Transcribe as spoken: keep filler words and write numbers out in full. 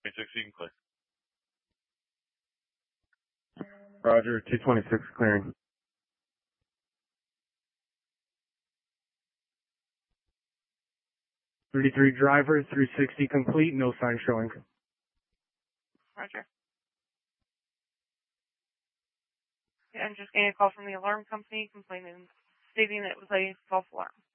twenty-six, you can clear. Roger, two twenty-six clearing. thirty-three driver, three sixty complete, no sign showing. Roger. Yeah, I'm just getting a call from the alarm company complaining, stating that it was a false alarm.